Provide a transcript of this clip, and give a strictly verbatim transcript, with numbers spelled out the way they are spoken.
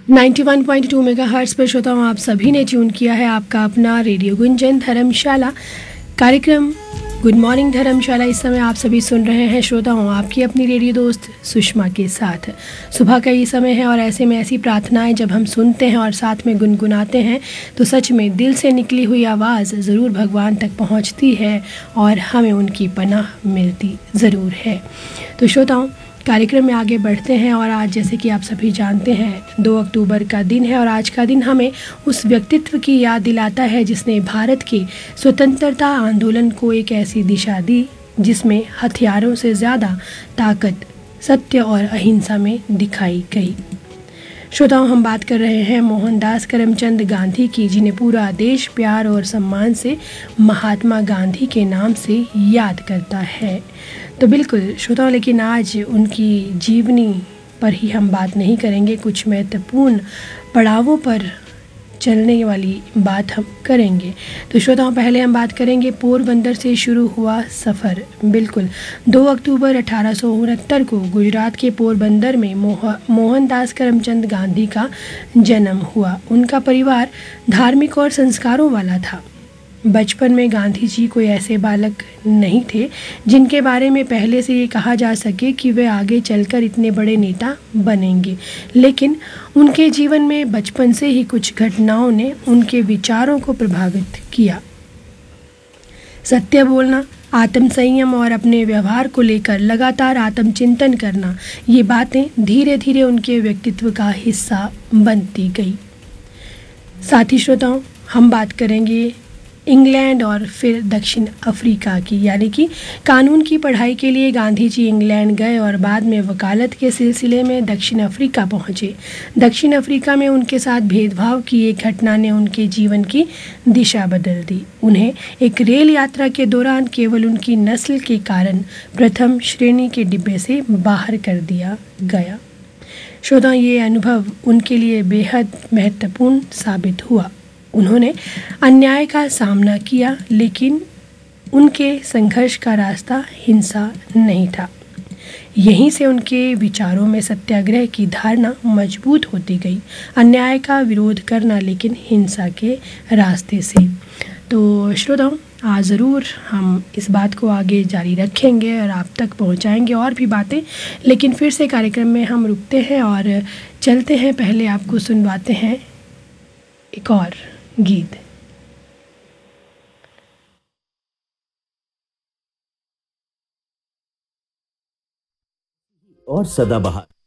Ninety one point two megahertz पर श्रोताओं आप सभी ने ट्यून किया है आपका अपना रेडियो गुंजन धर्मशाला कार्यक्रम गुड मॉर्निंग धर्मशाला। इस समय आप सभी सुन रहे हैं श्रोताओं आपकी अपनी रेडियो दोस्त सुषमा के साथ। सुबह का ये समय है और ऐसे में ऐसी प्रार्थनाएं जब हम सुनते हैं और साथ में गुनगुनाते हैं तो सच में दिल से निकली हुई आवाज़ ज़रूर भगवान तक पहुंचती है और हमें उनकी पनाह मिलती ज़रूर है। तो श्रोताओं कार्यक्रम में आगे बढ़ते हैं और आज जैसे कि आप सभी जानते हैं दो अक्टूबर का दिन है और आज का दिन हमें उस व्यक्तित्व की याद दिलाता है जिसने भारत के स्वतंत्रता आंदोलन को एक ऐसी दिशा दी जिसमें हथियारों से ज़्यादा ताकत सत्य और अहिंसा में दिखाई गई। श्रोताओं हम बात कर रहे हैं मोहनदास करमचंद गांधी की, जिन्हें पूरा देश प्यार और सम्मान से महात्मा गांधी के नाम से याद करता है। तो बिल्कुल श्रोताओं, लेकिन आज उनकी जीवनी पर ही हम बात नहीं करेंगे, कुछ महत्वपूर्ण पड़ावों पर चलने वाली बात हम करेंगे। तो श्रोताओं पहले हम बात करेंगे पोरबंदर से शुरू हुआ सफ़र। बिल्कुल दो अक्टूबर अठारह सौ उनहत्तर को गुजरात के पोरबंदर में मोह मोहनदास करमचंद गांधी का जन्म हुआ। उनका परिवार धार्मिक और संस्कारों वाला था। बचपन में गांधी जी कोई ऐसे बालक नहीं थे जिनके बारे में पहले से ये कहा जा सके कि वे आगे चलकर इतने बड़े नेता बनेंगे, लेकिन उनके जीवन में बचपन से ही कुछ घटनाओं ने उनके विचारों को प्रभावित किया। सत्य बोलना, आत्म संयम और अपने व्यवहार को लेकर लगातार आत्मचिंतन करना, ये बातें धीरे धीरे उनके व्यक्तित्व का हिस्सा बनती गई। साथी श्रोताओं हम बात करेंगे इंग्लैंड और फिर दक्षिण अफ्रीका की, यानी कि कानून की पढ़ाई के लिए गांधी जी इंग्लैंड गए और बाद में वकालत के सिलसिले में दक्षिण अफ्रीका पहुंचे। दक्षिण अफ्रीका में उनके साथ भेदभाव की एक घटना ने उनके जीवन की दिशा बदल दी। उन्हें एक रेल यात्रा के दौरान केवल उनकी नस्ल के कारण प्रथम श्रेणी के डिब्बे से बाहर कर दिया गया। श्रोताओं ये अनुभव उनके लिए बेहद महत्वपूर्ण साबित हुआ। उन्होंने अन्याय का सामना किया, लेकिन उनके संघर्ष का रास्ता हिंसा नहीं था। यहीं से उनके विचारों में सत्याग्रह की धारणा मजबूत होती गई, अन्याय का विरोध करना लेकिन हिंसा के रास्ते से। तो श्रोताओं आज ज़रूर हम इस बात को आगे जारी रखेंगे और आप तक पहुंचाएंगे और भी बातें, लेकिन फिर से कार्यक्रम में हम रुकते हैं और चलते हैं। पहले आपको सुनवाते हैं एक और गीत। और सदाबहार